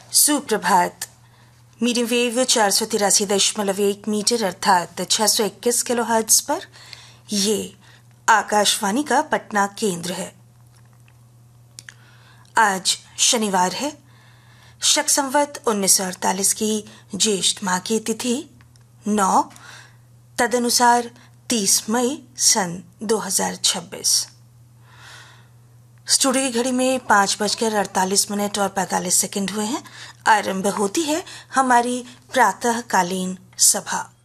सुप्रभात। Medium wave 483.1 metre अर्थात 621 kilohertz पर ये आकाशवाणी का पटना केंद्र है। आज शनिवार है, शक संवत 1948 की ज्येष्ठ माह की तिथि 9, तदनुसार 30 मई सन 2026। स्टूडियो की घड़ी में 5:48 और 45 सेकंड हुए हैं। आरंभ होती है हमारी प्रातःकालीन सभा।